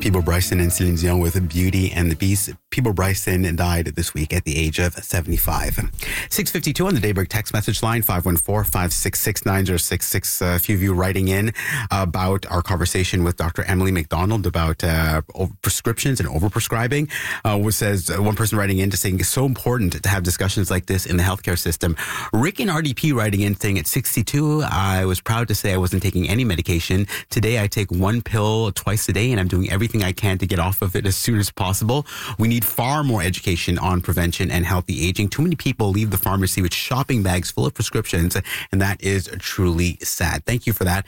Peabo Bryson and Celine Dion with Beauty and the Beast. Peabo Bryson died this week at the age of 75. 6:52 on the Daybreak text message line, 514-566-9066. A few of you writing in about our conversation with Dr. Emily McDonald about prescriptions and overprescribing. Which says, one person writing in to saying it's so important to have discussions like this in the healthcare system. Rick in RDP writing in saying at 62, I was proud to say I wasn't taking any medication. Today I take one pill twice a day and I'm doing everything I can to get off of it as soon as possible. We need far more education on prevention and healthy aging. Too many people leave the pharmacy with shopping bags full of prescriptions, and that is truly sad. Thank you for that.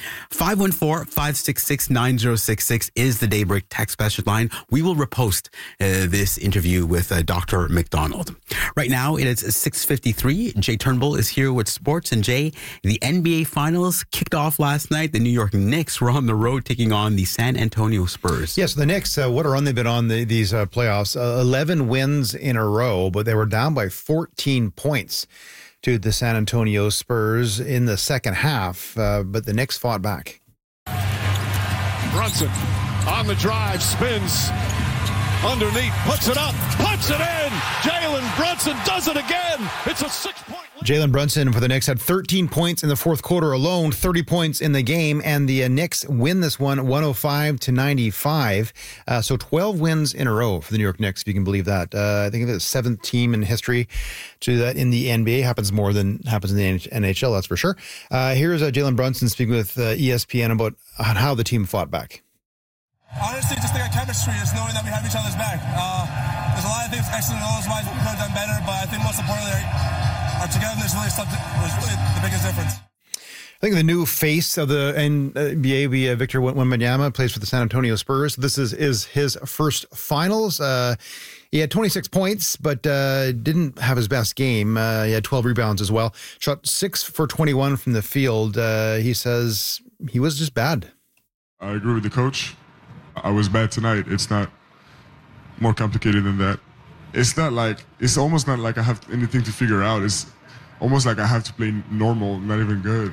514-566-9066 is the Daybreak text message line. We will repost this interview with Dr. McDonald. Right now, it is 6:53. Jay Turnbull is here with sports. And Jay, the NBA Finals kicked off last night. The New York Knicks were on the road taking on the San Antonio Spurs. Yes, the Knicks, what a run they've been on these playoffs. 11 wins in a row, but they were down by 14 points to the San Antonio Spurs in the second half, but the Knicks fought back. Brunson on the drive, spins underneath, puts it up, puts it in. Jalen Brunson does it again. It's a 6-point lead. Jalen Brunson for the Knicks had 13 points in the fourth quarter alone, 30 points in the game, and the Knicks win this one 105-95. So 12 wins in a row for the New York Knicks, if you can believe that. I think it's the seventh team in history to do that in the NBA. Happens more than happens in the NHL, that's for sure. Here's Jalen Brunson speaking with ESPN about how the team fought back. Honestly, just think of chemistry, just knowing that we have each other's back. There's a lot of things excellent and wise we could have done better, but I think most importantly, our togetherness was really the biggest difference. I think the new face of the NBA, Victor Wembanyama, plays for the San Antonio Spurs. This is his first finals. He had 26 points, but didn't have his best game. He had 12 rebounds as well. Shot 6 for 21 from the field. He says he was just bad. I agree with the coach. I was bad tonight. It's not more complicated than that. It's almost not like I have anything to figure out. It's almost like I have to play normal, not even good.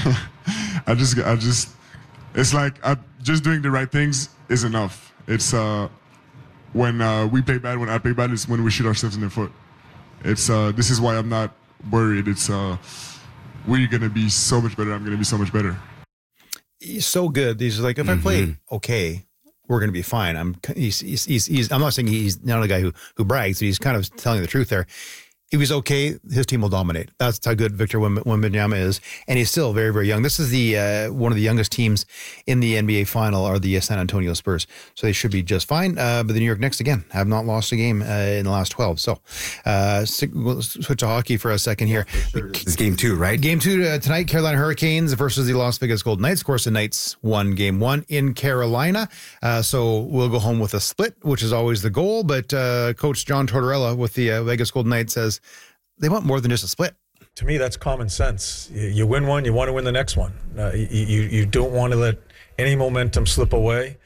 It's like just doing the right things is enough. It's when we play bad, when I play bad, it's when we shoot ourselves in the foot. It's this is why I'm not worried. It's we're going to be so much better. I'm going to be so much better. He's so good. He's like, if I play okay, we're going to be fine. I'm not saying he's not a guy who brags. He's kind of telling the truth there. If he's okay, his team will dominate. That's how good Victor Wembanyama is, and he's still very, very young. This is the one of the youngest teams in the NBA final are the San Antonio Spurs, so they should be just fine. But the New York Knicks, again, have not lost a game in the last 12. So we'll switch to hockey for a second here. It's game 2, right? Game 2 tonight, Carolina Hurricanes versus the Las Vegas Golden Knights. Of course, the Knights won game 1 in Carolina, so we'll go home with a split, which is always the goal. But Coach John Tortorella with the Vegas Golden Knights says they want more than just a split. To me, that's common sense. You win one, you want to win the next one. You don't want to let any momentum slip away.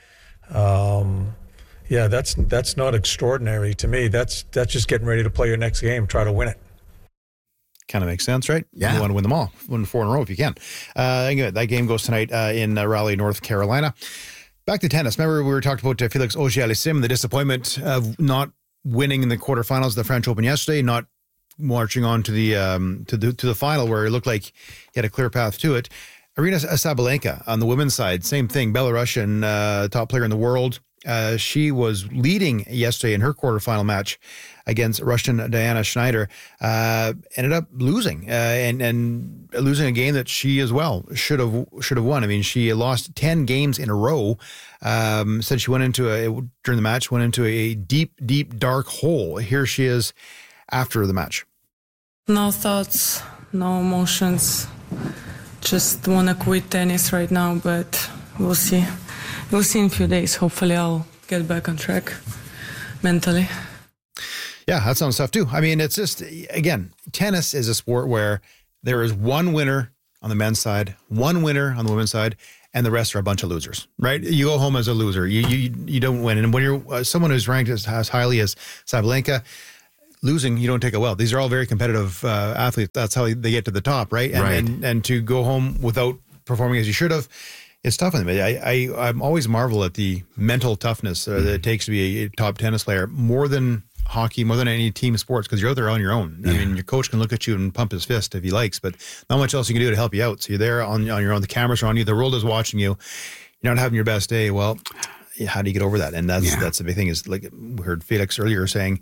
That's not extraordinary to me. That's just getting ready to play your next game, try to win it. Kind of makes sense, right? Yeah. You want to win them all. Win 4 in a row if you can. That game goes tonight in Raleigh, North Carolina. Back to tennis. Remember, we were talking about Felix Auger-Aliassime, the disappointment of not winning in the quarterfinals of the French Open yesterday, not marching on to the final where it looked like he had a clear path to it. Aryna Sabalenka on the women's side, same thing. Belarusian top player in the world. She was leading yesterday in her quarterfinal match against Russian Diana Schneider. Ended up losing and losing a game that she as well should have won. I mean, she lost 10 games in a row. Said she went into during the match went into a deep dark hole. Here she is after the match. No thoughts, no emotions. Just want to quit tennis right now, but we'll see. We'll see in a few days. Hopefully I'll get back on track mentally. Yeah, that sounds tough too. I mean, it's just, again, tennis is a sport where there is one winner on the men's side, one winner on the women's side, and the rest are a bunch of losers, right? You go home as a loser. You don't win. And when you're someone who's ranked as highly as Sabalenka, losing, you don't take it well. These are all very competitive athletes. That's how they get to the top, right? And to go home without performing as you should have, It's tough on them. I'm always marvel at the mental toughness that it takes to be a top tennis player, more than hockey, more than any team sports, because you're out there on your own. I mean, your coach can look at you and pump his fist if he likes, but not much else you can do to help you out. So you're there on your own. The cameras are on you. The world is watching you. You're not having your best day. Well, how do you get over that? And that's the big thing. Is like we heard Felix earlier saying,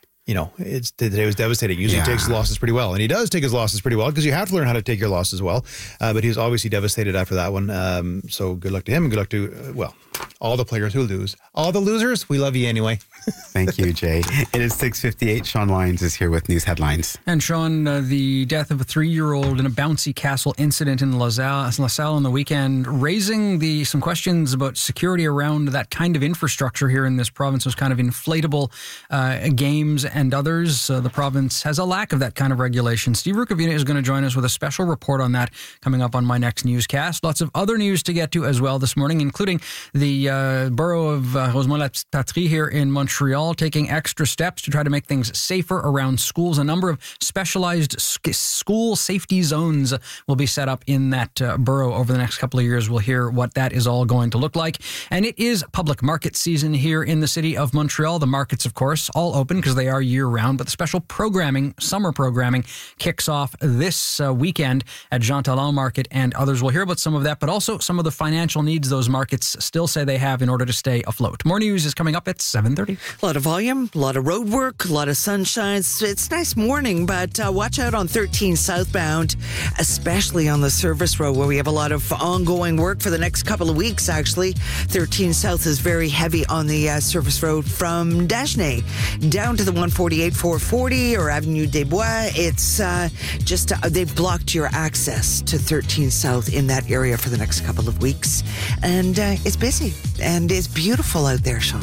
today was devastating. Usually he takes his losses pretty well. And he does take his losses pretty well because you have to learn how to take your losses well. But he was obviously devastated after that one. So good luck to him and good luck to, all the players who lose. All the losers, we love you anyway. Thank you, Jay. It is 6:58. Sean Lyons is here with news headlines. And Sean, the death of a 3-year-old in a bouncy castle incident in LaSalle on the weekend, raising some questions about security around that kind of infrastructure here in this province, those kind of inflatable games and others. The province has a lack of that kind of regulation. Steve Rukavina is going to join us with a special report on that coming up on my next newscast. Lots of other news to get to as well this morning, including the borough of Rosemont-la-Patrie here in Montreal taking extra steps to try to make things safer around schools. A number of specialized school safety zones will be set up in that borough over the next couple of years. We'll hear what that is all going to look like. And it is public market season here in the city of Montreal. The markets, of course, all open because they are year-round, but the special programming, summer programming, kicks off this weekend at Jean Talon Market and others. We'll hear about some of that, but also some of the financial needs those markets still say they have in order to stay afloat. More news is coming up at 7:30. A lot of volume, a lot of road work, a lot of sunshine. It's a nice morning, but watch out on 13 southbound, especially on the service road where we have a lot of ongoing work for the next couple of weeks, actually. 13 south is very heavy on the service road from Dagenais down to the 148-440 or Avenue des Bois. It's they've blocked your access to 13 south in that area for the next couple of weeks. And it's busy and it's beautiful out there, Sean.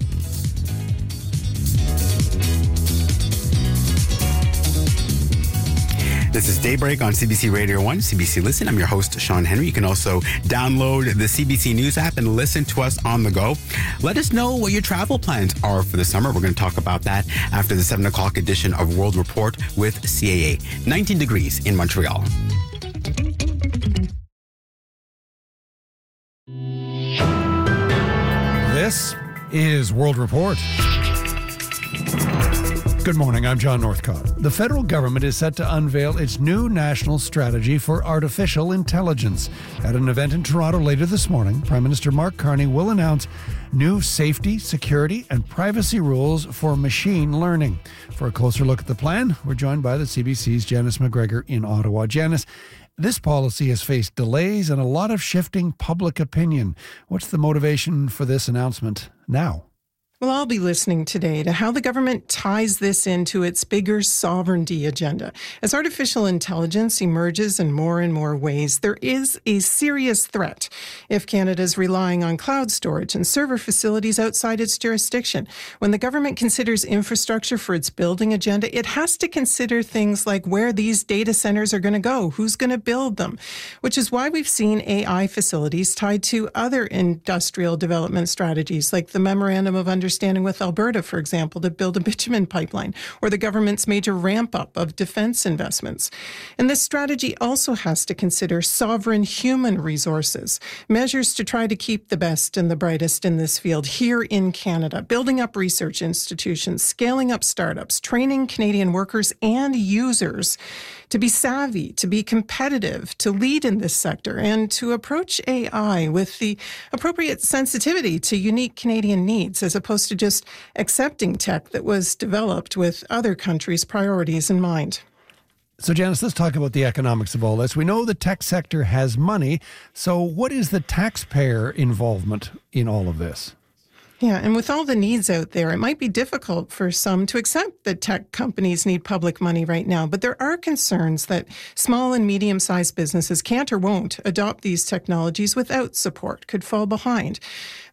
This is Daybreak on CBC Radio 1, CBC Listen. I'm your host, Sean Henry. You can also download the CBC News app and listen to us on the go. Let us know what your travel plans are for the summer. We're going to talk about that after the 7 o'clock edition of World Report with CAA. 19 degrees in Montreal. This is World Report. Good morning, I'm John Northcott. The federal government is set to unveil its new national strategy for artificial intelligence. At an event in Toronto later this morning, Prime Minister Mark Carney will announce new safety, security, and privacy rules for machine learning. For a closer look at the plan, we're joined by the CBC's Janice McGregor in Ottawa. Janice, this policy has faced delays and a lot of shifting public opinion. What's the motivation for this announcement now? Well, I'll be listening today to how the government ties this into its bigger sovereignty agenda. As artificial intelligence emerges in more and more ways, there is a serious threat if Canada is relying on cloud storage and server facilities outside its jurisdiction. When the government considers infrastructure for its building agenda, it has to consider things like where these data centers are going to go, who's going to build them, which is why we've seen AI facilities tied to other industrial development strategies, like the Memorandum of Understanding with Alberta, for example, to build a bitumen pipeline, or the government's major ramp-up of defense investments. And this strategy also has to consider sovereign human resources, measures to try to keep the best and the brightest in this field here in Canada, building up research institutions, scaling up startups, training Canadian workers and users to be savvy, to be competitive, to lead in this sector, and to approach AI with the appropriate sensitivity to unique Canadian needs, as opposed to just accepting tech that was developed with other countries' priorities in mind. So, Janice, let's talk about the economics of all this. We know the tech sector has money. So what is the taxpayer involvement in all of this? Yeah, and with all the needs out there, it might be difficult for some to accept that tech companies need public money right now. But there are concerns that small and medium-sized businesses can't or won't adopt these technologies without support, could fall behind.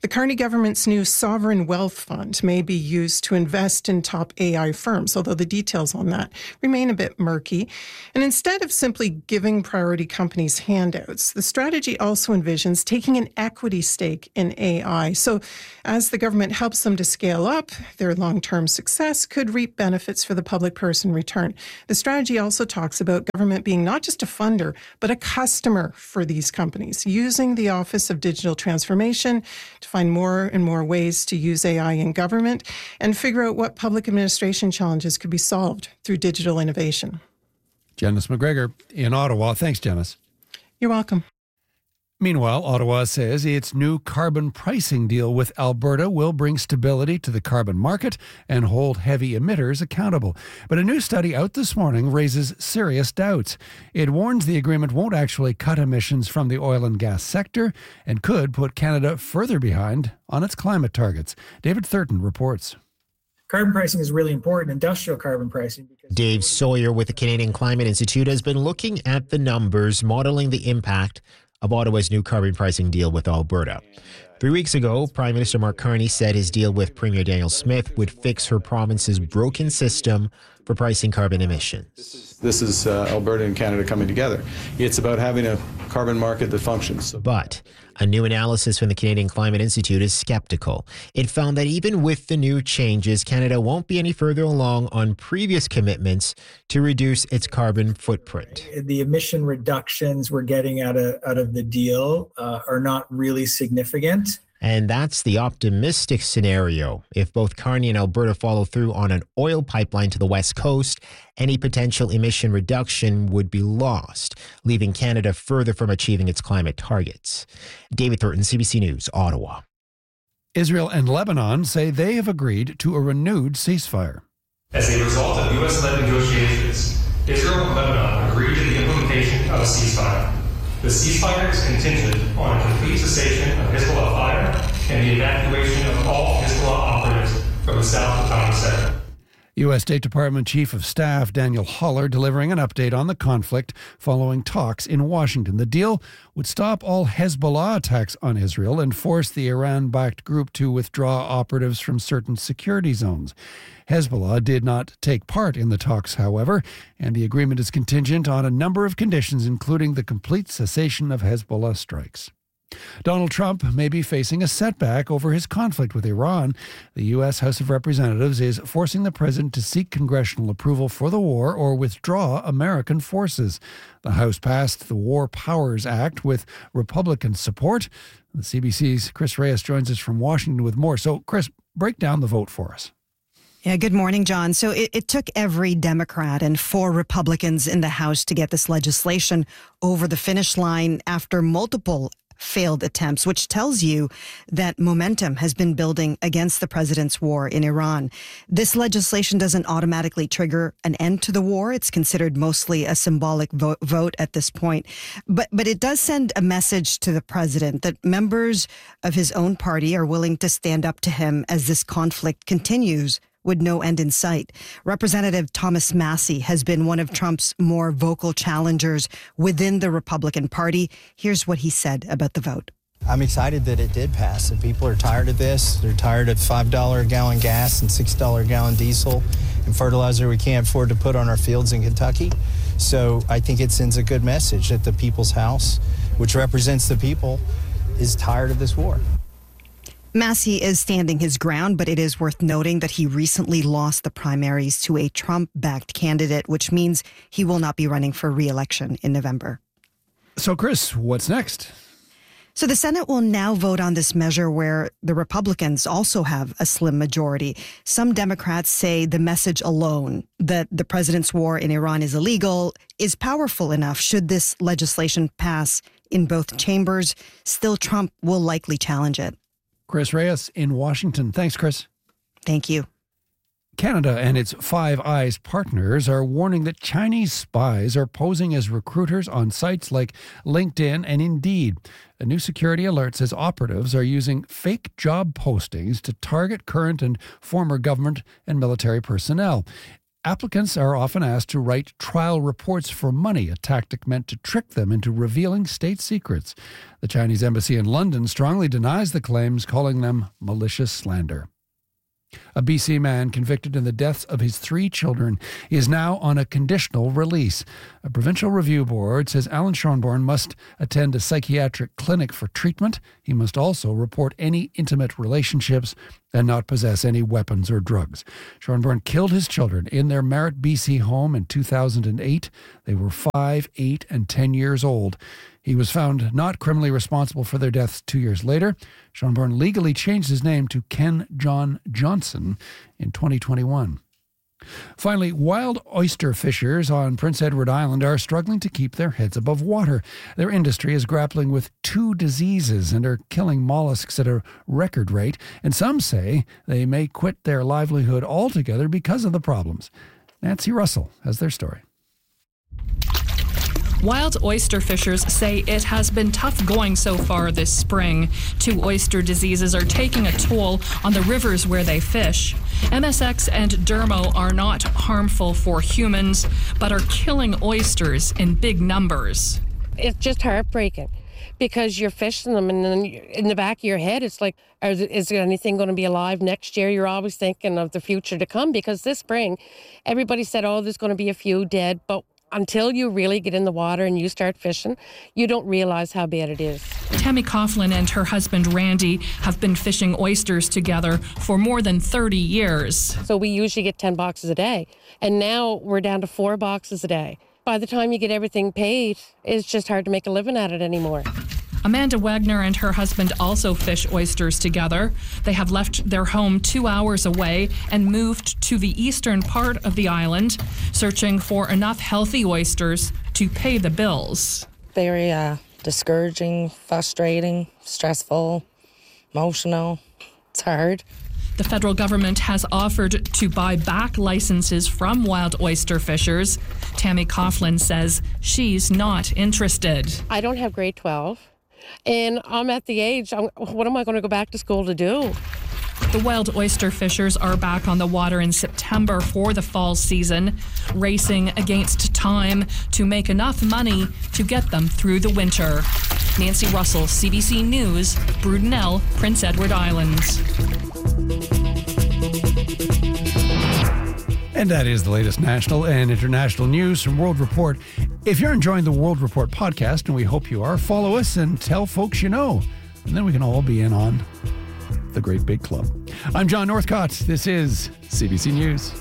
The Carney government's new sovereign wealth fund may be used to invest in top AI firms, although the details on that remain a bit murky. And instead of simply giving priority companies handouts, the strategy also envisions taking an equity stake in AI. So as the government helps them to scale up, their long-term success could reap benefits for the public purse in return. The strategy also talks about government being not just a funder, but a customer for these companies, using the Office of Digital Transformation to find more and more ways to use AI in government and figure out what public administration challenges could be solved through digital innovation. Janice McGregor in Ottawa. Thanks, Janice. You're welcome. Meanwhile, Ottawa says its new carbon pricing deal with Alberta will bring stability to the carbon market and hold heavy emitters accountable. But a new study out this morning raises serious doubts. It warns the agreement won't actually cut emissions from the oil and gas sector and could put Canada further behind on its climate targets. David Thurton reports. Carbon pricing is really important, industrial carbon pricing. Dave Sawyer with the Canadian Climate Institute has been looking at the numbers, modeling the impact of Ottawa's new carbon pricing deal with Alberta. 3 weeks ago, Prime Minister Mark Carney said his deal with Premier Danielle Smith would fix her province's broken system for pricing carbon emissions. This is Alberta and Canada coming together. It's about having a carbon market that functions. But a new analysis from the Canadian Climate Institute is skeptical. It found that even with the new changes, Canada won't be any further along on previous commitments to reduce its carbon footprint. The emission reductions we're getting out of the deal are not really significant. And that's the optimistic scenario. If both Carney and Alberta follow through on an oil pipeline to the west coast, any potential emission reduction would be lost, leaving Canada further from achieving its climate targets. David Thurton, CBC News, Ottawa. Israel and Lebanon say they have agreed to a renewed ceasefire. As a result of U.S.-led negotiations, Israel and Lebanon agreed to the implementation of a ceasefire. The ceasefire is contingent on a complete cessation of Hezbollah fire and the evacuation of all Hezbollah operatives from the South Litani sector. U.S. State Department Chief of Staff Daniel Haller delivering an update on the conflict following talks in Washington. The deal would stop all Hezbollah attacks on Israel and force the Iran-backed group to withdraw operatives from certain security zones. Hezbollah did not take part in the talks, however, and the agreement is contingent on a number of conditions, including the complete cessation of Hezbollah strikes. Donald Trump may be facing a setback over his conflict with Iran. The U.S. House of Representatives is forcing the president to seek congressional approval for the war or withdraw American forces. The House passed the War Powers Act with Republican support. The CBC's Chris Reyes joins us from Washington with more. So, Chris, break down the vote for us. Yeah, good morning, John. So it took every Democrat and 4 Republicans in the House to get this legislation over the finish line after multiple failed attempts, which tells you that momentum has been building against the president's war in Iran. This legislation doesn't automatically trigger an end to the war. It's considered mostly a symbolic vote at this point. But it does send a message to the president that members of his own party are willing to stand up to him as this conflict continues with no end in sight. Representative Thomas Massie has been one of Trump's more vocal challengers within the Republican Party. Here's what he said about the vote. I'm excited that it did pass. And people are tired of this. They're tired of $5 a gallon gas and $6 a gallon diesel and fertilizer we can't afford to put on our fields in Kentucky. So I think it sends a good message that the People's House, which represents the people, is tired of this war. Massie is standing his ground, but it is worth noting that he recently lost the primaries to a Trump-backed candidate, which means he will not be running for re-election in November. So, Chris, what's next? So the Senate will now vote on this measure where the Republicans also have a slim majority. Some Democrats say the message alone that the president's war in Iran is illegal is powerful enough. Should this legislation pass in both chambers, still Trump will likely challenge it. Chris Reyes in Washington. Thanks, Chris. Thank you. Canada and its Five Eyes partners are warning that Chinese spies are posing as recruiters on sites like LinkedIn and Indeed. A new security alert says operatives are using fake job postings to target current and former government and military personnel. Applicants are often asked to write trial reports for money, a tactic meant to trick them into revealing state secrets. The Chinese embassy in London strongly denies the claims, calling them malicious slander. A BC man convicted in the deaths of his 3 children is now on a conditional release. A provincial review board says Alan Schonborn must attend a psychiatric clinic for treatment. He must also report any intimate relationships and not possess any weapons or drugs. Schonborn killed his children in their Merritt, BC home in 2008. They were 5, 8, and 10 years old. He was found not criminally responsible for their deaths 2 years later. Schonborn legally changed his name to Ken John Johnson in 2021. Finally, wild oyster fishers on Prince Edward Island are struggling to keep their heads above water. Their industry is grappling with 2 diseases and are killing mollusks at a record rate, and some say they may quit their livelihood altogether because of the problems. Nancy Russell has their story. Wild oyster fishers say it has been tough going so far this spring. 2 oyster diseases are taking a toll on the rivers where they fish. MSX and Dermo are not harmful for humans, but are killing oysters in big numbers. It's just heartbreaking because you're fishing them and then in the back of your head, it's like, is there anything going to be alive next year? You're always thinking of the future to come because this spring, everybody said, oh, there's going to be a few dead, but until you really get in the water and you start fishing, you don't realize how bad it is. Tammy Coughlin and her husband Randy have been fishing oysters together for more than 30 years. So we usually get 10 boxes a day, and now we're down to 4 boxes a day. By the time you get everything paid, it's just hard to make a living at it anymore. Amanda Wagner and her husband also fish oysters together. They have left their home 2 hours away and moved to the eastern part of the island, searching for enough healthy oysters to pay the bills. Very discouraging, frustrating, stressful, emotional. It's hard. The federal government has offered to buy back licenses from wild oyster fishers. Tammy Coughlin says she's not interested. I don't have grade 12. And I'm at the age, what am I going to go back to school to do? The wild oyster fishers are back on the water in September for the fall season, racing against time to make enough money to get them through the winter. Nancy Russell, CBC News, Brudenell, Prince Edward Island. And that is the latest national and international news from World Report. If you're enjoying the World Report podcast, and we hope you are, follow us and tell folks you know. And then we can all be in on the great big club. I'm John Northcott. This is CBC News.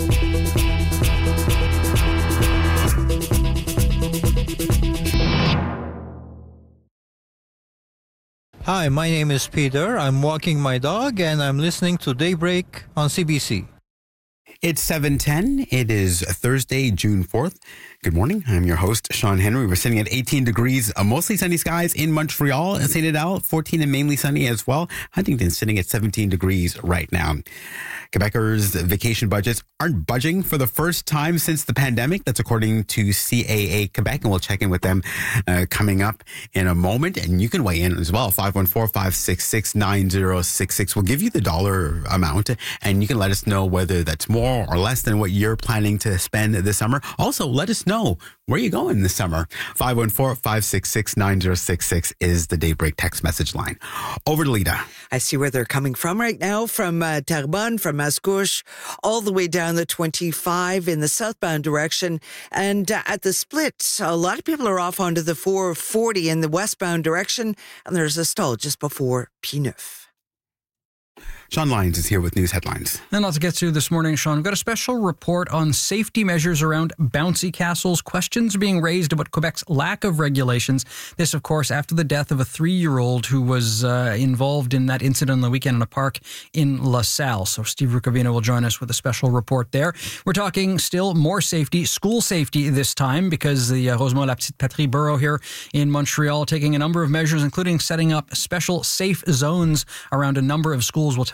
Hi, my name is Peter. I'm walking my dog and I'm listening to Daybreak on CBC. It's 7:10. It is Thursday, June 4th. Good morning. I'm your host, Sean Henry. We're sitting at 18 degrees, mostly sunny skies in Montreal and St. Adele, 14 and mainly sunny as well. Huntington sitting at 17 degrees right now. Quebecers' vacation budgets aren't budging for the first time since the pandemic. That's according to CAA Quebec, and we'll check in with them coming up in a moment. And you can weigh in as well, 514-566-9066. We'll give you the dollar amount, and you can let us know whether that's more or less than what you're planning to spend this summer. Also, let us know where you're going this summer. 514-566-9066 is the Daybreak text message line. Over to Lita. I see where they're coming from right now, from Terrebonne, from Mascouche, all the way down the 25 in the southbound direction. And at the split, a lot of people are off onto the 440 in the westbound direction, and there's a stall just before P9. Sean Lyons is here with news headlines. And lots to get to this morning, Sean. We've got a special report on safety measures around bouncy castles. Questions are being raised about Quebec's lack of regulations. This, of course, after the death of a 3-year-old who was involved in that incident on the weekend in a park in La Salle. So Steve Rukavina will join us with a special report there. We're talking still more safety, school safety this time, because the Rosemont-la-Petite-Patrie borough here in Montreal taking a number of measures, including setting up special safe zones around a number of schools. We'll tell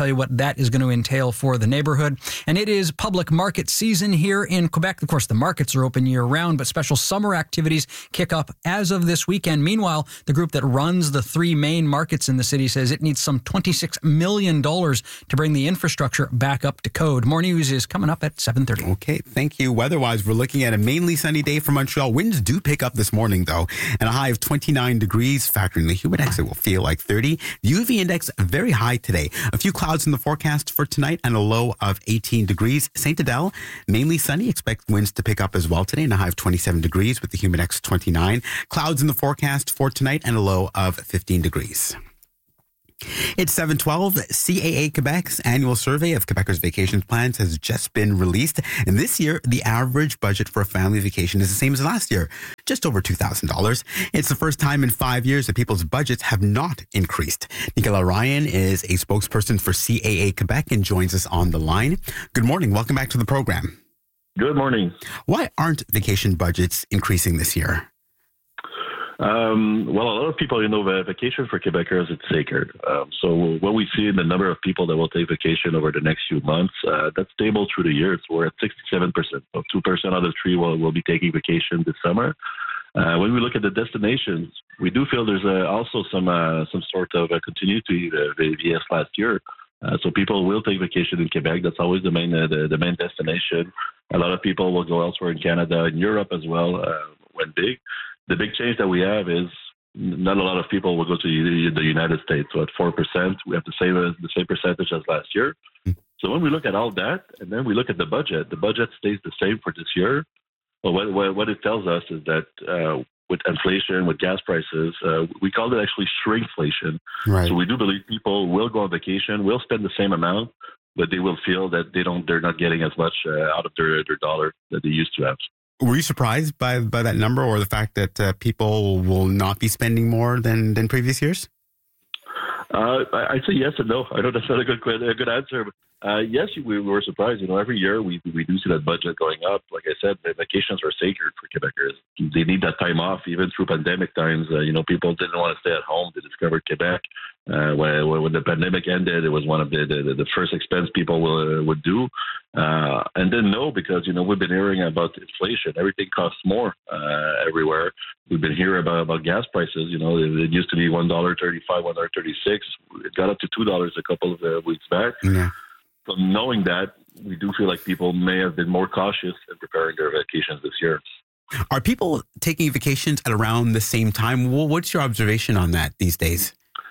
tell you what that is going to entail for the neighborhood. And it is public market season here in Quebec. Of course, the markets are open year-round, but special summer activities kick up as of this weekend. Meanwhile, the group that runs the three main markets in the city says it needs some $26 million to bring the infrastructure back up to code. More news is coming up at 7:30. Okay, thank you. Weather-wise, we're looking at a mainly sunny day for Montreal. Winds do pick up this morning, though, and a high of 29 degrees. Factoring the humidex, it will feel like 30. The UV index very high today. A few clouds in the forecast for tonight and a low of 18 degrees. St. Adele, mainly sunny. Expect winds to pick up as well today and a high of 27 degrees with the humidex 29. Clouds in the forecast for tonight and a low of 15 degrees. It's 7:12. CAA Quebec's annual survey of Quebecers' vacation plans has just been released. And this year, the average budget for a family vacation is the same as last year, just over $2,000. It's the first time in 5 years that people's budgets have not increased. Nicola Ryan is a spokesperson for CAA Quebec and joins us on the line. Good morning. Welcome back to the program. Good morning. Why aren't vacation budgets increasing this year? Well, a lot of people, vacation for Quebecers, it's sacred. So what we see in the number of people that will take vacation over the next few months, that's stable through the year. So we're at 67%. So 2% out of 3 will be taking vacation this summer. When we look at the destinations, we do feel there's also some sort of a continuity VS last year. So people will take vacation in Quebec. That's always the main destination. A lot of people will go elsewhere in Canada and Europe as well when big. The big change that we have is not a lot of people will go to the United States. So at 4%, we have the same percentage as last year. So when we look at all that, and then we look at the budget stays the same for this year. Well, what it tells us is that with inflation, with gas prices, we call it actually shrinkflation. Right. So we do believe people will go on vacation, will spend the same amount, but they will feel that they're not getting as much out of their dollar that they used to have. Were you surprised by that number or the fact that people will not be spending more than previous years? I'd say yes and no. I know that's not a good answer. But yes, we were surprised. Every year we do see that budget going up. Like I said, the vacations are sacred for Quebecers. They need that time off, even through pandemic times. People didn't want to stay at home. They discovered Quebec. When the pandemic ended, it was one of the first expense people would do. And then no, because we've been hearing about inflation. Everything costs more everywhere. We've been hearing about gas prices. It used to be $1.35, $1.36. It got up to $2 a couple of weeks back. Yeah. So knowing that, we do feel like people may have been more cautious in preparing their vacations this year. Are people taking vacations at around the same time? Well, what's your observation on that these days?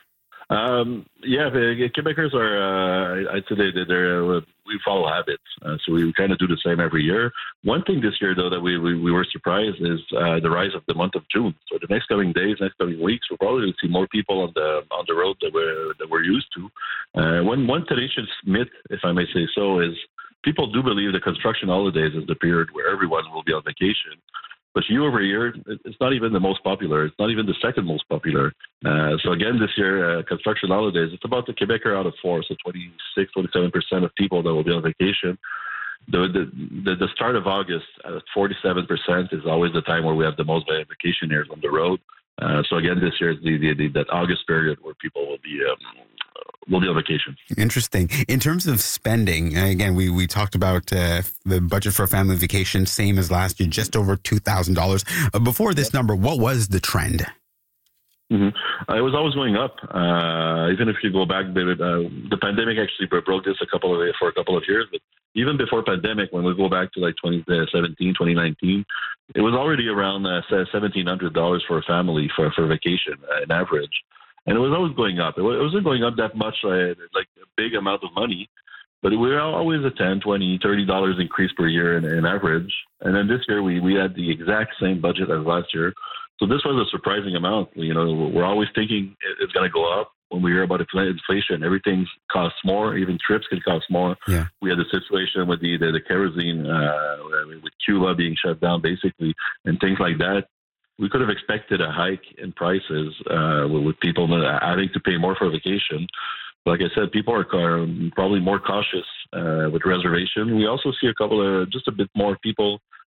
The Quebecers are, I'd say we follow habits. So we kind of do the same every year. One thing this year, though, that we were surprised is the rise of the month of June. So the next coming days, next coming weeks, we'll probably see more people on the road that we're used to. One tenacious myth, if I may say so, is people do believe the construction holidays is the period where everyone will be on vacation. But year over year, it's not even the most popular. It's not even the second most popular. So again, this year, construction holidays, it's about the Quebecer out of 4, so 26, 27% of people that will be on vacation. The start of August at 47% is always the time where we have the most vacationers on the road. So again, this year is that August period where people will be on vacation. Interesting. In terms of spending, again, we talked about the budget for a family vacation, same as last year, just over $2,000. Before this number, what was the trend? Mm-hmm. It was always going up. Even if you go back, the pandemic actually broke this for a couple of years. But even before pandemic, when we go back to like 2017, 2019, it was already around $1,700 for a family for vacation, an average. And it was always going up. It wasn't going up that much, like a big amount of money, but we were always a $10, $20, $30 increase per year in average. And then this year we had the exact same budget as last year. So this was a surprising amount. We're always thinking it's going to go up. When we hear about inflation, everything costs more. Even trips can cost more. Yeah. We had the situation with the kerosene, with Cuba being shut down, basically, and things like that. We could have expected a hike in prices with people having to pay more for vacation. Like I said, people are probably more cautious with reservation. We also see just a bit more people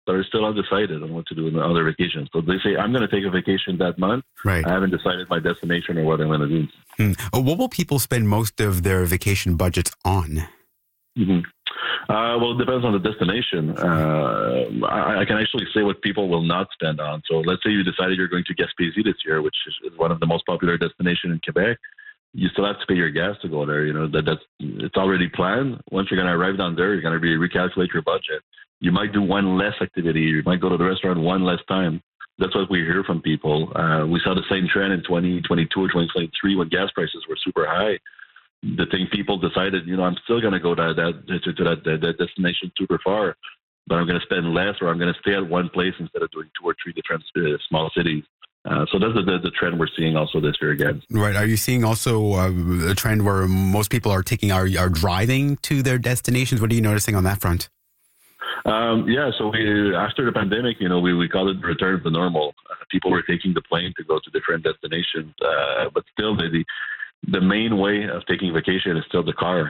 that are still undecided on what to do in the other vacations. So they say, I'm going to take a vacation that month. Right. I haven't decided my destination or what I'm going to do. What will people spend most of their vacation budgets on? Well, it depends on the destination. I can actually say what people will not spend on. So let's say you decided you're going to Gaspésie this year, which is one of the most popular destinations in Quebec. You still have to pay your gas to go there. You know, it's already planned. Once you're going to arrive down there, you're going to recalculate your budget. You might do one less activity. You might go to the restaurant one less time. That's what we hear from people. We saw the same trend in 2022 or 2023 when gas prices were super high. The thing people decided, I'm still going to go to that destination super far, but I'm going to spend less, or I'm going to stay at one place instead of doing 2 or 3 different small cities. So that's the trend we're seeing also this year again. Right. Are you seeing also a trend where most people are driving to their destinations? What are you noticing on that front? So after the pandemic, we call it the return to normal. People were taking the plane to go to different destinations, but still the main way of taking vacation is still the car.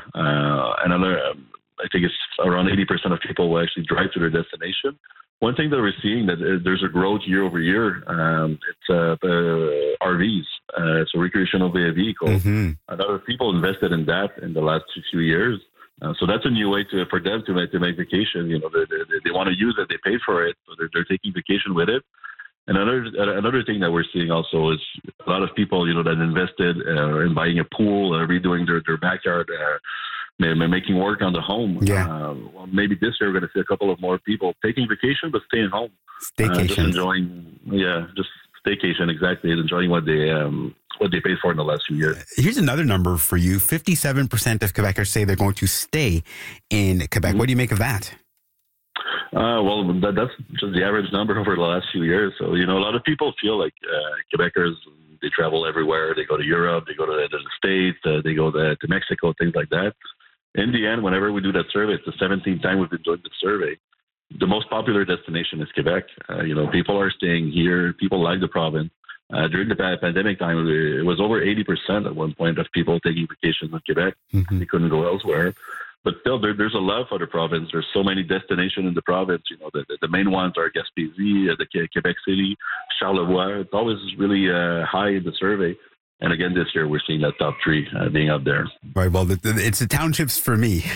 I think it's around 80% of people will actually drive to their destination. One thing that we're seeing that there's a growth year over year. It's RVs, so recreational vehicles. A lot of people invested in that in the last few years. So that's a new way for them to make vacation. They want to use it, they pay for it, so they're taking vacation with it. And another thing that we're seeing also is a lot of people, that invested in buying a pool, redoing their backyard, making work on the home. Yeah. Maybe this year we're going to see a couple of more people taking vacation, but staying home. Staycation. Just enjoying, just staycation, exactly, and enjoying what they paid for in the last few years. Here's another number for you. 57% of Quebecers say they're going to stay in Quebec. What do you make of that? Well, that's just the average number over the last few years. So, a lot of people feel like Quebecers, they travel everywhere. They go to Europe, they go to the States, they go to Mexico, things like that. In the end, whenever we do that survey, it's the 17th time we've been doing the survey. The most popular destination is Quebec. People are staying here. People like the province. During the pandemic time, it was over 80% at one point of people taking vacations in Quebec. They couldn't go elsewhere. But still, there's a love for the province. There's so many destinations in the province. The main ones are Gaspésie, the Quebec City, Charlevoix. It's always really high in the survey. And again, this year, we're seeing that top 3 being up there. Right. Well, it's the townships for me.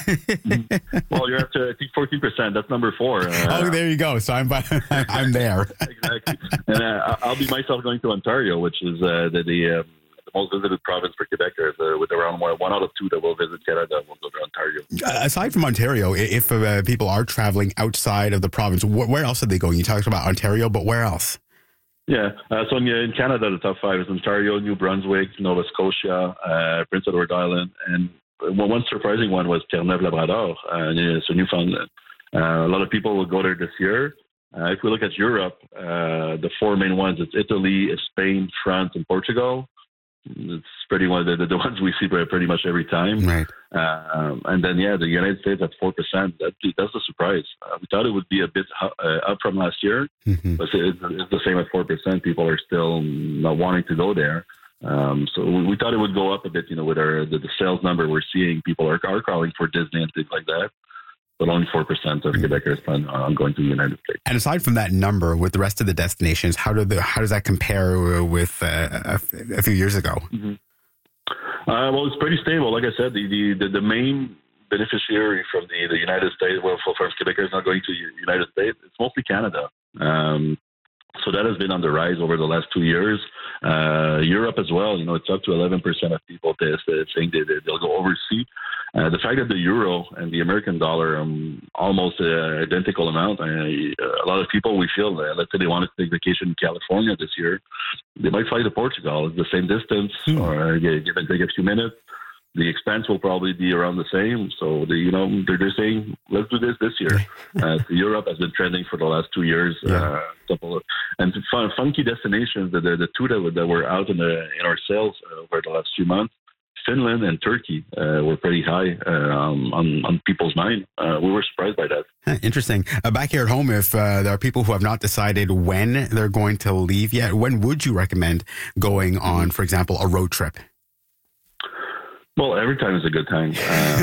Well, you're up to, I think, 14%. That's number 4. There you go. So I'm there. Exactly. And I'll be myself going to Ontario, which is the most visited province for Quebecers, with around 1 out of 2 that will visit Canada will go to Ontario. Aside from Ontario, if people are traveling outside of the province, where else are they going? You talked about Ontario, but where else? Yeah, so in Canada, the top 5 is Ontario, New Brunswick, Nova Scotia, Prince Edward Island, and one surprising one was Terre-Neuve-Labrador, so Newfoundland. A lot of people will go there this year. If we look at Europe, the 4 main ones, it's Italy, Spain, France, and Portugal. It's pretty one of the ones we see pretty much every time. Right. And then, the United States at 4%. That's a surprise. We thought it would be a bit up from last year, but it's the same at 4%. People are still not wanting to go there. So we thought it would go up a bit, with the sales number we're seeing. People are calling for Disney and things like that. But only 4% of Quebecers plan on going to the United States. And aside from that number, with the rest of the destinations, how does that compare with a few years ago? Well, it's pretty stable. Like I said, the main beneficiary from the United States, for Quebecers not going to the United States, it's mostly Canada. So that has been on the rise over the last 2 years. Europe as well, it's up to 11% of people saying they'll go overseas. The fact that the euro and the American dollar are almost identical amount, a lot of people, we feel, let's say they want to take vacation in California this year, they might fly to Portugal. It's the same distance, or give and take a few minutes. The expense will probably be around the same. So, they're saying, let's do this year. Europe has been trending for the last 2 years. And funky destinations, the 2 that were out in our sales over the last few months, Finland and Turkey were pretty high on people's mind. We were surprised by that. Interesting. Back here at home, if there are people who have not decided when they're going to leave yet, when would you recommend going on, for example, a road trip? Well, every time is a good time.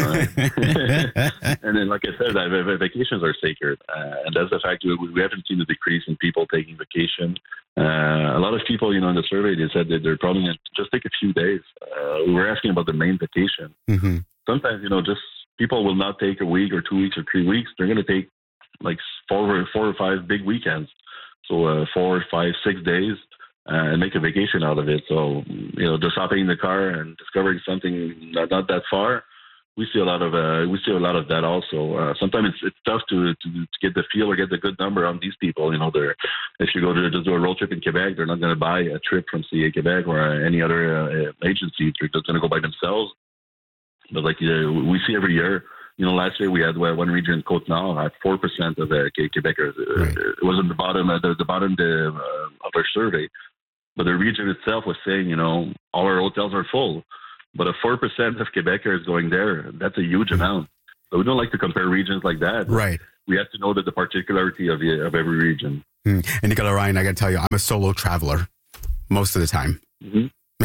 And then, like I said, vacations are sacred. And that's the fact we haven't seen a decrease in people taking vacation. A lot of people, in the survey, they said that they're probably going to just take a few days. We were asking about the main vacation. Mm-hmm. Sometimes, just people will not take a week or 2 weeks or 3 weeks. They're going to take like four or five big weekends. So 4, 5, 6 days. And make a vacation out of it. So, just hopping in the car and discovering something not that far, we see a lot of that also. Sometimes it's tough to get the feel or get the good number on these people. If you go to just do a road trip in Quebec, they're not going to buy a trip from CA Quebec or any other agency. They're just going to go by themselves. But we see every year. Last year we had one region, Côte-Nord, had 4% of Quebecers. Right. It was in the bottom of our survey. But the region itself was saying, all our hotels are full. But a 4% of Quebecers going there, that's a huge amount. So we don't like to compare regions like that. Right. We have to know that the particularity of every region. And Nicola Ryan, I got to tell you, I'm a solo traveler most of the time. Mm-hmm.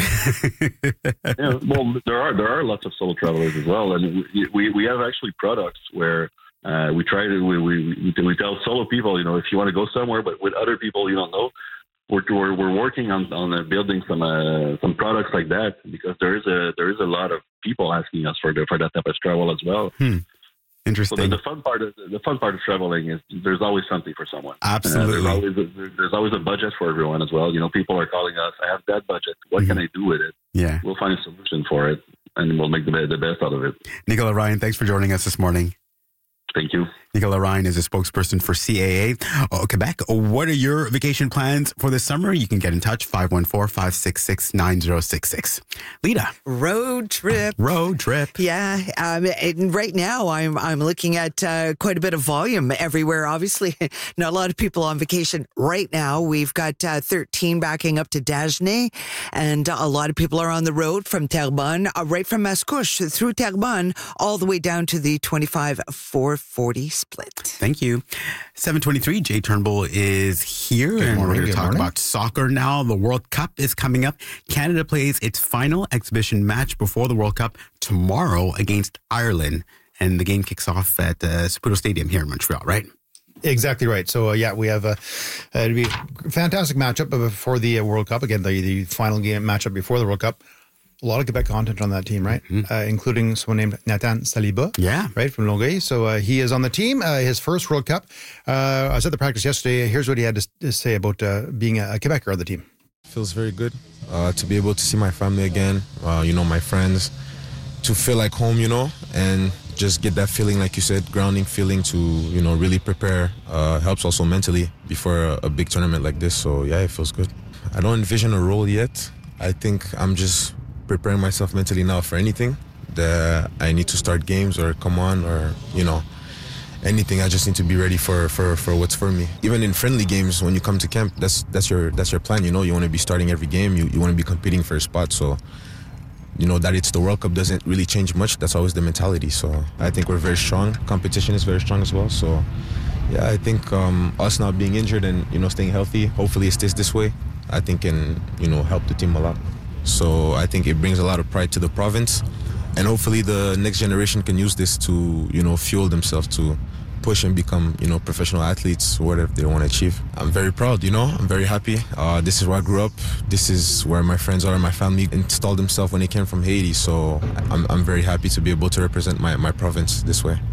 Well, there are lots of solo travelers as well. And we have actually products where we tell solo people, if you want to go somewhere, but with other people you don't know, we're working on building some products like that, because there is a lot of people asking us for that type of travel as well. Interesting. So the fun part of traveling is there's always something for someone. Absolutely. There's always a budget for everyone as well. People are calling us. I have that budget. What can I do with it? Yeah. We'll find a solution for it, and we'll make the best out of it. Nicola Ryan, thanks for joining us this morning. Thank you. Nicola Ryan is a spokesperson for CAA Quebec. What are your vacation plans for this summer? You can get in touch, 514-566-9066. Lita. Road trip. Yeah. And right now I'm looking at quite a bit of volume everywhere. Obviously, not a lot of people on vacation right now. We've got 13 backing up to Dagenais, and a lot of people are on the road from Terrebonne, right from Mascouche through Terrebonne, all the way down to the 25-440 split. Thank you. 7:23, Jay Turnbull is here, and we're going to talk about soccer now. The World Cup is coming up. Canada plays its final exhibition match before the World Cup tomorrow against Ireland, and the game kicks off at Saputo Stadium here in Montreal, right? Exactly right. So, we have it'd be a fantastic matchup before the World Cup. Again, the final game matchup before the World Cup. A lot of Quebec content on that team, right? Mm-hmm. Including someone named Nathan Saliba, right, from Longueuil. So he is on the team. His first World Cup. I was at the practice yesterday. Here's what he had to say about being a Quebecer on the team. Feels very good to be able to see my family again, my friends, to feel like home, and just get that feeling, like you said, grounding feeling to, really prepare. Helps also mentally before a big tournament like this. So, yeah, it feels good. I don't envision a role yet. I think I'm just preparing myself mentally now for anything that I need to start games or come on or, anything. I just need to be ready for what's for me. Even in friendly games, when you come to camp, that's your plan. You want to be starting every game. You want to be competing for a spot. So, that it's the World Cup doesn't really change much. That's always the mentality. So I think we're very strong. Competition is very strong as well. So, yeah, I think us not being injured and, staying healthy, hopefully it stays this way, I think can, help the team a lot. So I think it brings a lot of pride to the province, and hopefully the next generation can use this to, fuel themselves to push and become, professional athletes, whatever they want to achieve. I'm very proud, I'm very happy. This is where I grew up. This is where my friends are. My family installed themselves when they came from Haiti. So I'm very happy to be able to represent my province this way.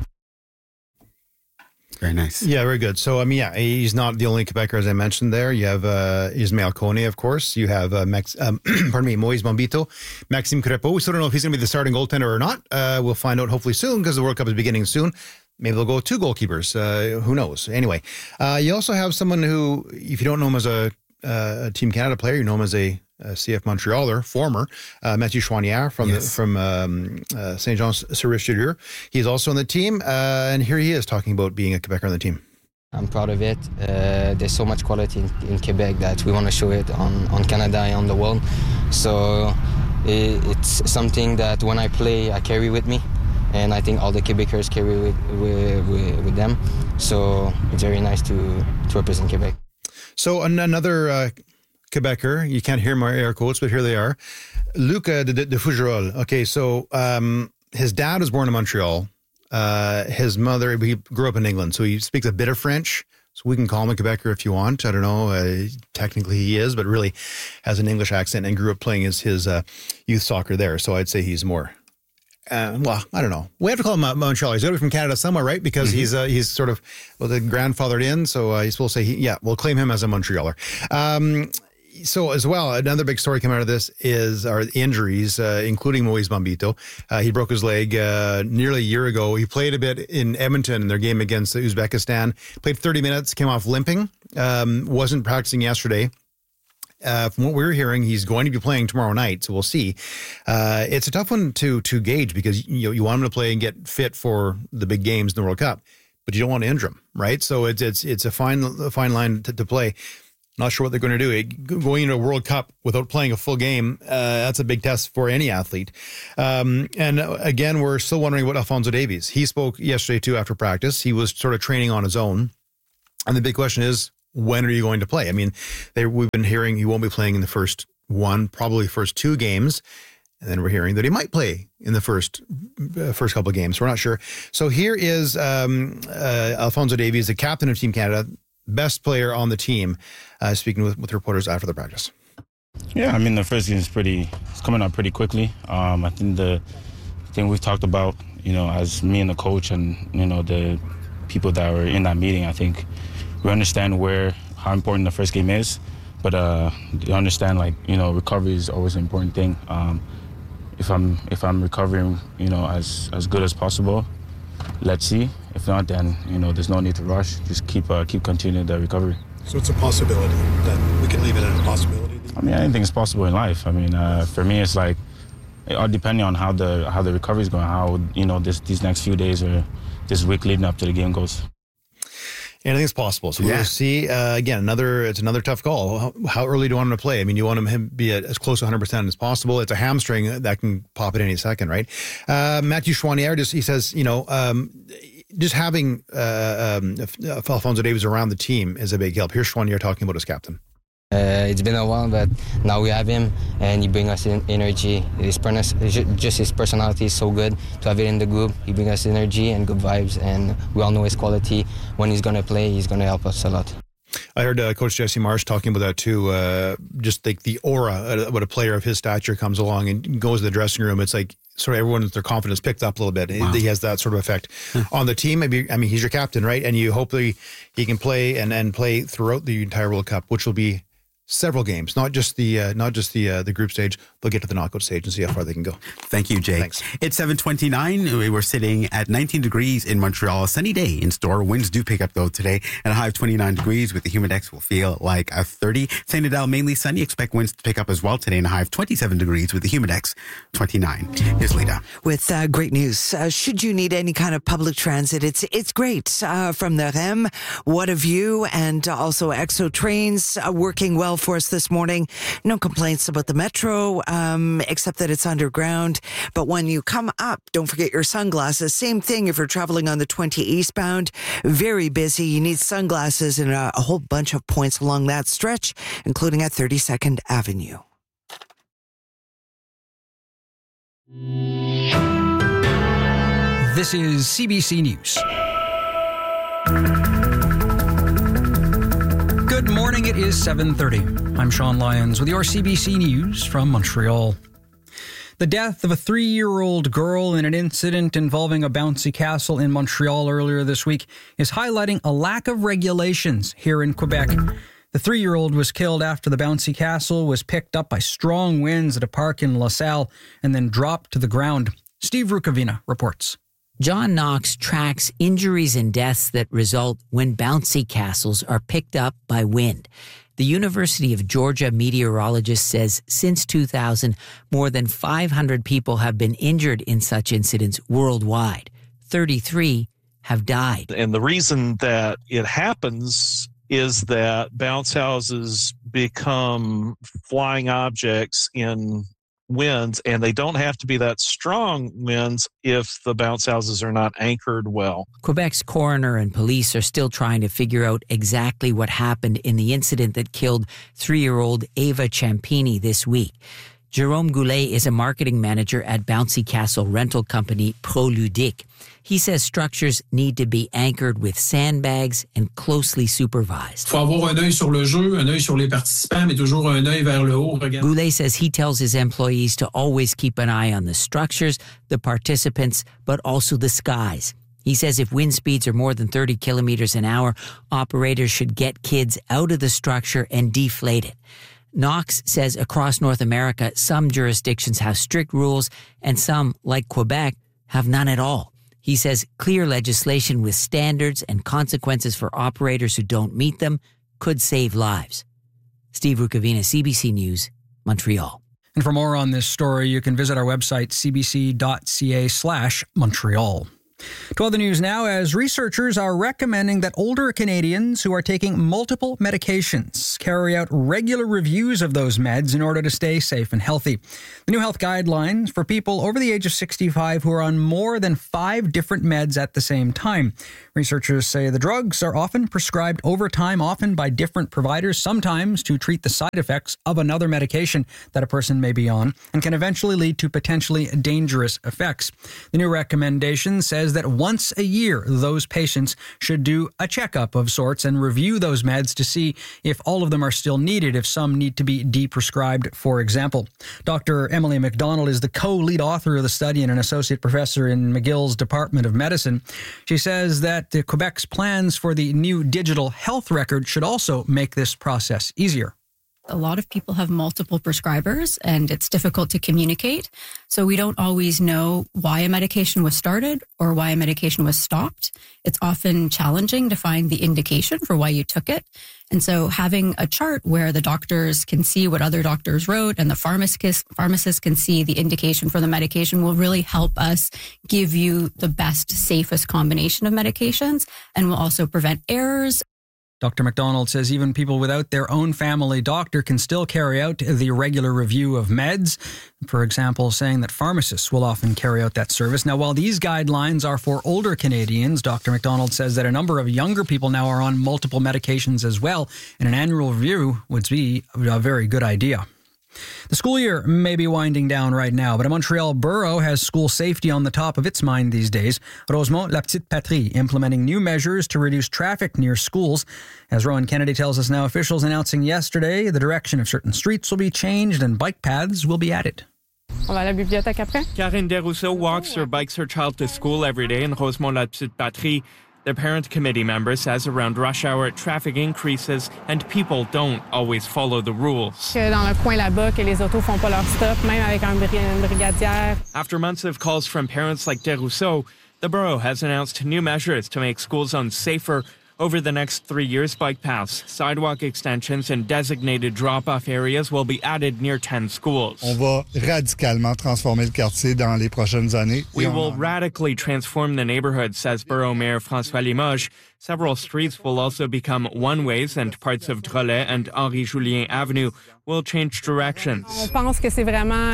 Very nice. Yeah, very good. So, he's not the only Quebecer, as I mentioned there. You have Ismael Kone, of course. You have, Moise Bombito, Maxime Crepeau. We still don't know if he's going to be the starting goaltender or not. We'll find out hopefully soon, because the World Cup is beginning soon. Maybe they'll go 2 goalkeepers. Who knows? Anyway, you also have someone who, if you don't know him as a Team Canada player, you know him as a CF Montrealer, former Mathieu Chouanière from Saint Jean-sur-Richelieu. He's also on the team, and here he is talking about being a Quebecer on the team. I'm proud of it. There's so much quality in Quebec that we want to show it on Canada and on the world. So it's something that when I play, I carry with me, and I think all the Quebecers carry with them. So it's very nice to represent Quebec. So another Quebecer, you can't hear my air quotes, but here they are. Luca de Fougerolles. Okay, so his dad was born in Montreal. His mother, he grew up in England, so he speaks a bit of French. So we can call him a Quebecer if you want. I don't know. Technically he is, but really has an English accent and grew up playing his youth soccer there. So I'd say he's more, well, I don't know. We have to call him Montreal. He's got to be from Canada somewhere, right? Because he's sort of, the grandfathered in. So he's supposed to say, we'll claim him as a Montrealer. So as well, another big story coming out of this is our injuries, including Moise Bombito. He broke his leg nearly a year ago. He played a bit in Edmonton in their game against Uzbekistan. Played 30 minutes, came off limping. Wasn't practicing yesterday. From what we're hearing, he's going to be playing tomorrow night, so we'll see. It's a tough one to gauge because you want him to play and get fit for the big games in the World Cup, but you don't want to injure him, right? So it's a fine line to play. Not sure what they're going to do. Going into a World Cup without playing a full game, that's a big test for any athlete. And again, we're still wondering about Alphonso Davies. He spoke yesterday, too, after practice. He was sort of training on his own. And the big question is, when are you going to play? I mean, we've been hearing he won't be playing in the first probably first two games. And then we're hearing that he might play in the first couple of games. We're not sure. So here is Alphonso Davies, the captain of Team Canada, best player on the team, speaking with reporters after the practice. Yeah, I mean, the first game is it's coming up pretty quickly. I think the thing we've talked about, as me and the coach and, the people that were in that meeting, I think we understand how important the first game is, but you understand, recovery is always an important thing. If I'm recovering, as good as possible, let's see. If not, then there's no need to rush. Just keep continuing the recovery. So it's a possibility that we can leave it at a possibility. I mean, anything is possible in life. I mean, for me, it's like depending on how the recovery is going, how these next few days or this week leading up to the game goes. Anything's possible. So we'll see. Again, it's another tough call. How early do you want him to play? I mean, you want him to be as close to 100% as possible. It's a hamstring that can pop at any second, right? Matthew Chouanière, he says, just having Alphonso Davies around the team is a big help. Here's Chouanière talking about his captain. It's been a while, but now we have him, and he brings us energy. His personality is so good to have it in the group. He brings us energy and good vibes, and we all know his quality. When he's going to play, he's going to help us a lot. I heard Coach Jesse Marsh talking about that too. Just like the aura, when a player of his stature comes along and goes to the dressing room, it's like sort of everyone's their confidence picked up a little bit. Wow. He has that sort of effect on the team. He's your captain, right? And you hope that he can play and play throughout the entire World Cup, which will be several games, not just the group stage. They'll get to the knockout stage and see how far they can go. Thank you, Jay. Thanks. It's 7:29. We were sitting at 19 degrees in Montreal. A sunny day in store. Winds do pick up though today, and a high of 29 degrees with the humidex will feel like a 30. St. Adele mainly sunny. Expect winds to pick up as well today, and a high of 27 degrees with the humidex 29. Here's Lita with great news. Should you need any kind of public transit, it's great from the REM. What a view, and also EXO trains working well for us this morning. No complaints about the metro, except that it's underground. But when you come up, don't forget your sunglasses. Same thing if you're traveling on the 20 eastbound. Very busy. You need sunglasses in a whole bunch of points along that stretch, including at 32nd Avenue. This is CBC News. Good morning, it is 7:30. I'm Sean Lyons with your CBC News from Montreal. The death of a 3-year-old girl in an incident involving a bouncy castle in Montreal earlier this week is highlighting a lack of regulations here in Quebec. The 3-year-old was killed after the bouncy castle was picked up by strong winds at a park in LaSalle and then dropped to the ground. Steve Rukavina reports. John Knox tracks injuries and deaths that result when bouncy castles are picked up by wind. The University of Georgia meteorologist says since 2000, more than 500 people have been injured in such incidents worldwide. 33 have died. And the reason that it happens is that bounce houses become flying objects in winds, and they don't have to be that strong winds if the bounce houses are not anchored well. Quebec's coroner and police are still trying to figure out exactly what happened in the incident that killed 3-year-old Ava Ciampini this week. Jérôme Goulet is a marketing manager at bouncy castle rental company ProLudique. He says structures need to be anchored with sandbags and closely supervised. Il faut avoir un œil sur le jeu, un œil sur les participants, mais toujours un œil vers le haut. Goulet says he tells his employees to always keep an eye on the structures, the participants, but also the skies. He says if wind speeds are more than 30 kilometers an hour, operators should get kids out of the structure and deflate it. Knox says across North America, some jurisdictions have strict rules and some, like Quebec, have none at all. He says clear legislation with standards and consequences for operators who don't meet them could save lives. Steve Rukavina, CBC News, Montreal. And for more on this story, you can visit our website, cbc.ca/Montreal. To other news now, as researchers are recommending that older Canadians who are taking multiple medications carry out regular reviews of those meds in order to stay safe and healthy. The new health guidelines for people over the age of 65 who are on more than 5 different meds at the same time. Researchers say the drugs are often prescribed over time, often by different providers, sometimes to treat the side effects of another medication that a person may be on, and can eventually lead to potentially dangerous effects. The new recommendation says that once a year, those patients should do a checkup of sorts and review those meds to see if all of them are still needed, if some need to be deprescribed, for example. Dr. Emily McDonald is the co-lead author of the study and an associate professor in McGill's Department of Medicine. She says that Quebec's plans for the new digital health record should also make this process easier. A lot of people have multiple prescribers and it's difficult to communicate. So we don't always know why a medication was started or why a medication was stopped. It's often challenging to find the indication for why you took it. And so having a chart where the doctors can see what other doctors wrote and the pharmacists can see the indication for the medication will really help us give you the best, safest combination of medications and will also prevent errors. Dr. McDonald says even people without their own family doctor can still carry out the regular review of meds. For example, saying that pharmacists will often carry out that service. Now, while these guidelines are for older Canadians, Dr. McDonald says that a number of younger people now are on multiple medications as well, and an annual review would be a very good idea. The school year may be winding down right now, but a Montreal borough has school safety on the top of its mind these days. Rosemont La Petite Patrie implementing new measures to reduce traffic near schools. As Rowan Kennedy tells us now, officials announcing yesterday the direction of certain streets will be changed and bike paths will be added. On va à la bibliothèque après. Karine Desrousseaux walks or bikes her child to school every day in Rosemont La Petite Patrie. The parent committee member says around rush hour, traffic increases and people don't always follow the rules. Dans le coin là-bas, que les autos font pas leur stop, même avec une brigadière. After months of calls from parents like Desrousseaux, the borough has announced new measures to make school zones safer. Over the next 3 years, bike paths, sidewalk extensions, and designated drop-off areas will be added near 10 schools. On va radicalement transformer le quartier dans les prochaines années. We will radically transform the neighborhood, says Borough Mayor François Limoges. Several streets will also become one-ways and parts of Drolet and Henri-Julien Avenue will change directions. On pense que c'est vraiment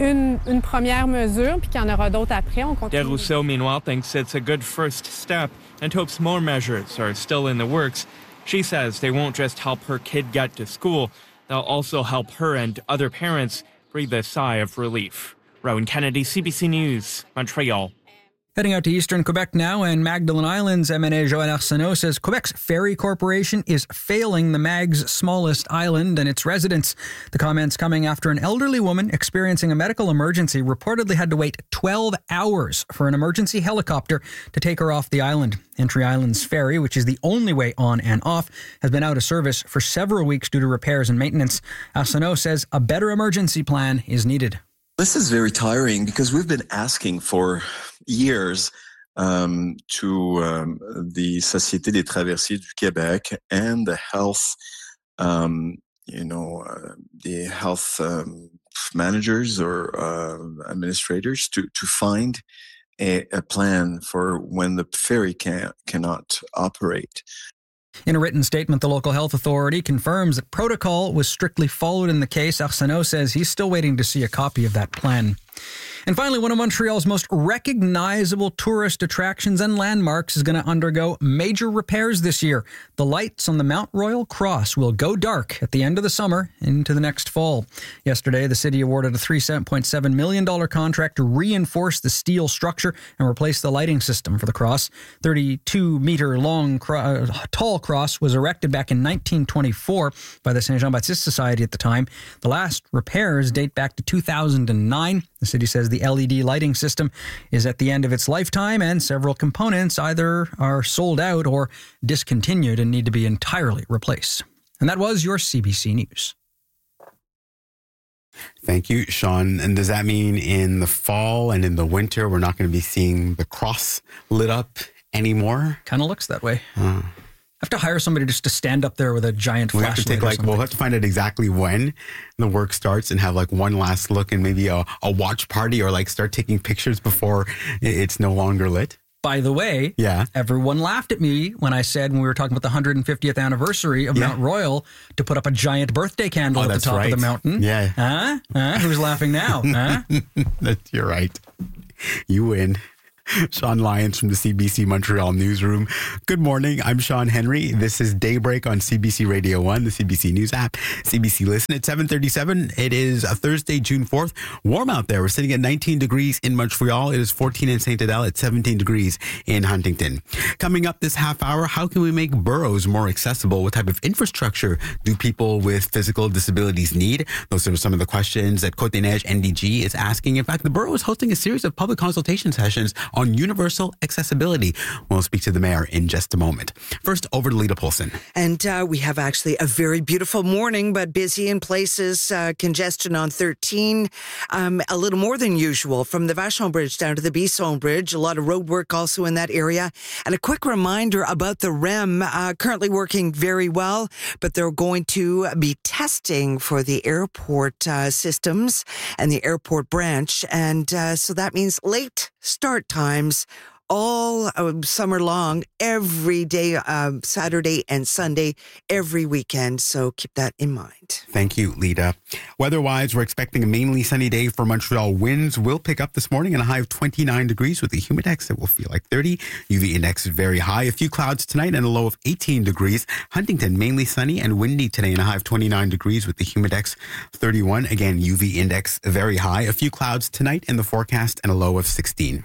une première mesure, puis qu'il y en aura d'autres après. Desrousseaux, meanwhile, thinks it's a good first step and hopes more measures are still in the works. She says they won't just help her kid get to school, they'll also help her and other parents breathe a sigh of relief. Rowan Kennedy, CBC News, Montreal. Heading out to eastern Quebec now, and Magdalen Islands MNA Joël Arsenault says Quebec's Ferry Corporation is failing the Mag's smallest island and its residents. The comments coming after an elderly woman experiencing a medical emergency reportedly had to wait 12 hours for an emergency helicopter to take her off the island. Entry Islands Ferry, which is the only way on and off, has been out of service for several weeks due to repairs and maintenance. Arsenault says a better emergency plan is needed. This is very tiring because we've been asking for years to the Société des Traversiers du Québec and the health, the health managers or administrators to find a plan for when the ferry cannot operate. In a written statement, the local health authority confirms that protocol was strictly followed in the case. Arsenault says he's still waiting to see a copy of that plan. And finally, one of Montreal's most recognizable tourist attractions and landmarks is going to undergo major repairs this year. The lights on the Mount Royal Cross will go dark at the end of the summer into the next fall. Yesterday, the city awarded a $3.7 million contract to reinforce the steel structure and replace the lighting system for the cross. 32-meter long tall cross was erected back in 1924 by the Saint Jean-Baptiste Society at the time. The last repairs date back to 2009. The city says the LED lighting system is at the end of its lifetime and several components either are sold out or discontinued and need to be entirely replaced. And that was your CBC News. Thank you, Sean. And does that mean in the fall and in the winter, we're not going to be seeing the cross lit up anymore? Kind of looks that way. I have to hire somebody just to stand up there with a giant flashlight. We'll have to find out exactly when the work starts and have like one last look and maybe a watch party or like start taking pictures before it's no longer lit. By the way, everyone laughed at me when I said, when we were talking about the 150th anniversary of Mount Royal, to put up a giant birthday candle at the top of the mountain. Yeah. Who's laughing now? You're right. You win. Sean Lyons from the CBC Montreal newsroom. Good morning. I'm Sean Henry. This is Daybreak on CBC Radio 1, the CBC News app, CBC Listen at 7:37. It is a Thursday, June 4th. Warm out there. We're sitting at 19 degrees in Montreal. It is 14 in St. Adele at 17 degrees in Huntington. Coming up this half hour, how can we make boroughs more accessible? What type of infrastructure do people with physical disabilities need? Those are some of the questions that Côte-des-Neiges NDG is asking. In fact, the borough is hosting a series of public consultation sessions on universal accessibility. We'll speak to the mayor in just a moment. First, over to Lita Polson. And we have actually a very beautiful morning, but busy in places. Congestion on 13, a little more than usual from the Vachon Bridge down to the Bisson Bridge. A lot of road work also in that area. And a quick reminder about the REM, currently working very well, but they're going to be testing for the airport systems and the airport branch. And so that means late start times all summer long, every day, Saturday and Sunday, every weekend. So keep that in mind. Thank you, Lita. Weather-wise, we're expecting a mainly sunny day for Montreal. Winds will pick up this morning and a high of 29 degrees with a humidex that will feel like 30. UV index is very high. A few clouds tonight and a low of 18 degrees. Huntington, mainly sunny and windy today and a high of 29 degrees with the humidex 31. Again, UV index very high. A few clouds tonight in the forecast and a low of 16.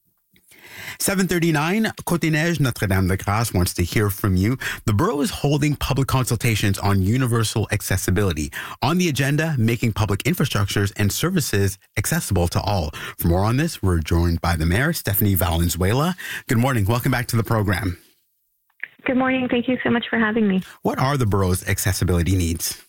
7:39, Côte-des-Neiges, Notre-Dame-de-Grâce wants to hear from you. The borough is holding public consultations on universal accessibility. On the agenda, making public infrastructures and services accessible to all. For more on this, we're joined by the mayor, Stephanie Valenzuela. Good morning. Welcome back to the program. Good morning. Thank you so much for having me. What are the borough's accessibility needs?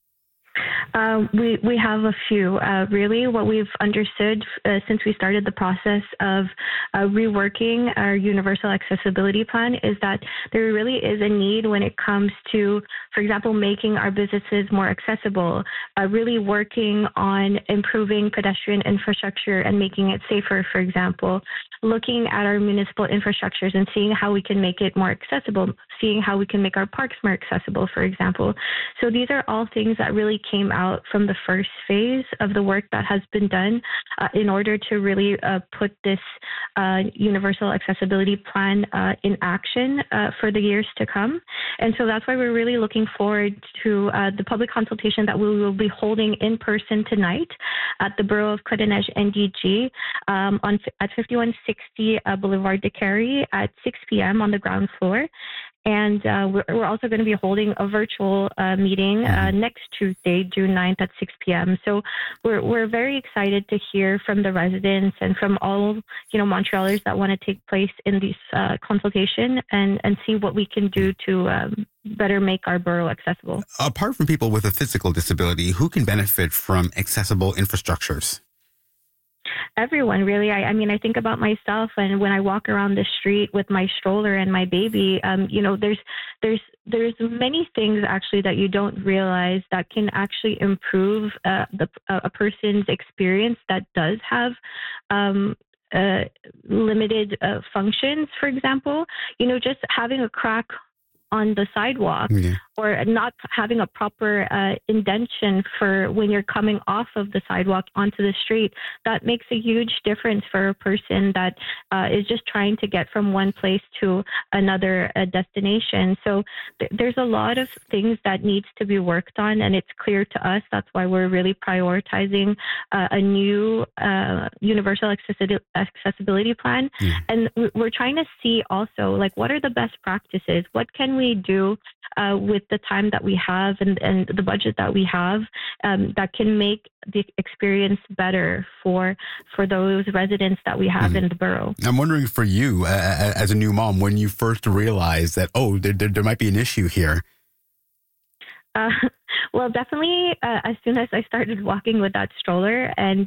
We have a few. Really, what we've understood since we started the process of reworking our universal accessibility plan is that there really is a need when it comes to, for example, making our businesses more accessible, really working on improving pedestrian infrastructure and making it safer, for example, looking at our municipal infrastructures and seeing how we can make it more accessible, seeing how we can make our parks more accessible, for example. So these are all things that really came out from the first phase of the work that has been done in order to really put this universal accessibility plan in action for the years to come. And so that's why we're really looking forward to the public consultation that we will be holding in person tonight at the Borough of Côte-des-Neiges NDG at 5160 Boulevard de Carey at 6 p.m. on the ground floor. And we're also going to be holding a virtual meeting next Tuesday, June 9th at 6 p.m. So we're very excited to hear from the residents and from all, Montrealers that want to take place in this consultation and see what we can do to better make our borough accessible. Apart from people with a physical disability, who can benefit from accessible infrastructures? Everyone, really. I mean, I think about myself, and when I walk around the street with my stroller and my baby, there's many things actually that you don't realize that can actually improve a person's experience that does have limited functions. For example, just having a crack on the sidewalk, or not having a proper indentation for when you're coming off of the sidewalk onto the street, that makes a huge difference for a person that is just trying to get from one place to another destination. So there's a lot of things that needs to be worked on, and it's clear to us. That's why we're really prioritizing a new universal accessibility plan. And we're trying to see also, like, what are the best practices? What can we do with the time that we have and the budget that we have that can make the experience better for those residents that we have in the borough? I'm wondering for you, as a new mom, when you first realized that, there might be an issue here. Well, definitely as soon as I started walking with that stroller, and,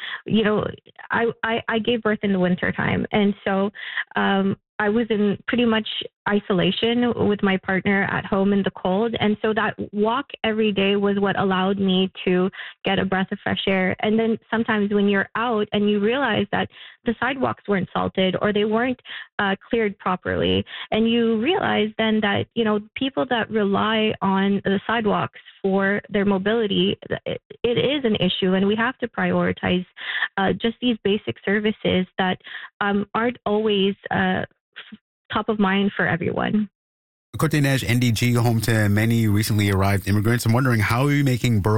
I gave birth in the winter time. And so I was in pretty much isolation with my partner at home in the cold. And so that walk every day was what allowed me to get a breath of fresh air. And then sometimes when you're out and you realize that the sidewalks weren't salted or they weren't cleared properly, and you realize then that, people that rely on the sidewalks for their mobility, it is an issue, and we have to prioritize just these basic services that aren't always top of mind for everyone. Côte-des-Neiges, NDG, home to many recently arrived immigrants. I'm wondering, how are you making borough